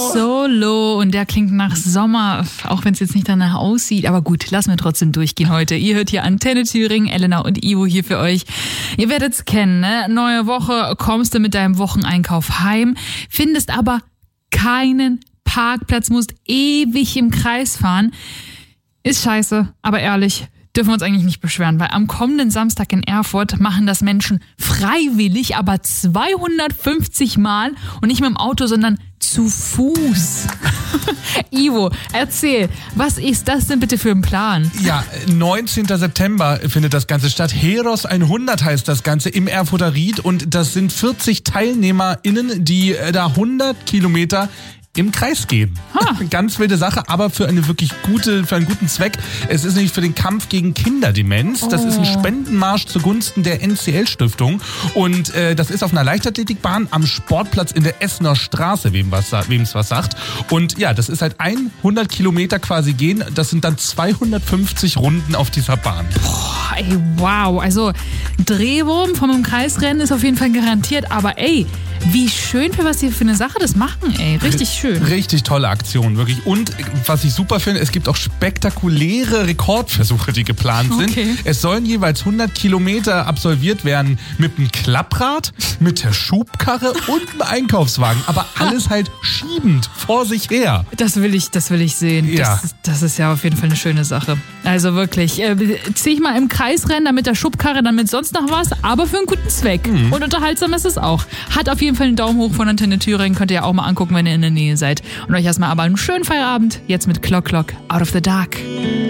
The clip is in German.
Solo und der klingt nach Sommer, auch wenn es jetzt nicht danach aussieht. Aber gut, lassen wir trotzdem durchgehen heute. Ihr hört hier Antenne Thüringen, Elena und Ivo hier für euch. Ihr werdet es kennen, ne? Neue Woche, kommst du mit deinem Wocheneinkauf heim, findest aber keinen Parkplatz, musst ewig im Kreis fahren. Ist scheiße, aber ehrlich, dürfen wir uns eigentlich nicht beschweren, weil am kommenden Samstag in Erfurt machen das Menschen freiwillig, aber 250 Mal und nicht mit dem Auto, sondern zu Fuß. Ivo, erzähl, was ist das denn bitte für ein Plan? Ja, 19. September findet das Ganze statt. Heros 100 heißt das Ganze im Erfurter Ried und das sind 40 TeilnehmerInnen, die da 100 Kilometer im Kreis gehen. Ganz wilde Sache, aber für einen guten Zweck. Es ist nämlich für den Kampf gegen Kinderdemenz. Das ist ein Spendenmarsch zugunsten der NCL-Stiftung. Und das ist auf einer Leichtathletikbahn am Sportplatz in der Essener Straße, wem es was sagt. Und ja, das ist halt 100 Kilometer quasi gehen. Das sind dann 250 Runden auf dieser Bahn. Boah, ey, wow. Also Drehwurm vom Kreisrennen ist auf jeden Fall garantiert. Aber ey, wie schön, für was die für eine Sache das machen, ey. Richtig schön. Richtig tolle Aktion, wirklich. Und was ich super finde, es gibt auch spektakuläre Rekordversuche, die geplant sind. Okay. Es sollen jeweils 100 Kilometer absolviert werden mit einem Klapprad, mit der Schubkarre und einem Einkaufswagen. Aber alles halt schiebend vor sich her. Das will ich sehen. Ja. Das ist ja auf jeden Fall eine schöne Sache. Also wirklich, zieh ich mal im Kreis rennen, dann mit der Schubkarre, dann mit sonst noch was, aber für einen guten Zweck. Und unterhaltsam ist es auch. Hat auf jeden Fall einen Daumen hoch von Antenne Thüringen, könnt ihr ja auch mal angucken, wenn ihr in der Nähe seid. Und euch erstmal aber einen schönen Feierabend, jetzt mit Clock Clock Out of the Dark.